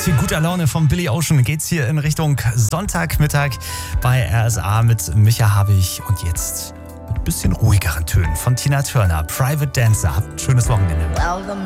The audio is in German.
guter Laune von Billy Ocean geht's hier in Richtung Sonntagmittag bei RSA mit Micha Habich und jetzt mit ein bisschen ruhigeren Tönen von Tina Turner. Private Dancer. Habt ein schönes Wochenende.